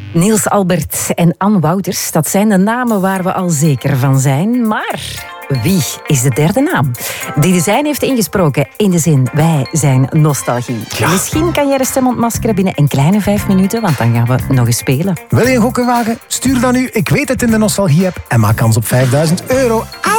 Niels Albert en Anne Wouters, dat zijn de namen waar we al zeker van zijn. Maar wie is de derde naam? Die de zijn heeft ingesproken in de zin wij zijn nostalgie. Ja. Misschien kan jij de stem ontmaskeren binnen een kleine 5 minuten, want dan gaan we nog eens spelen. Wil je een gokken wagen? Stuur dan nu Ik Weet Het in de Nostalgie-app en maak kans op €5000.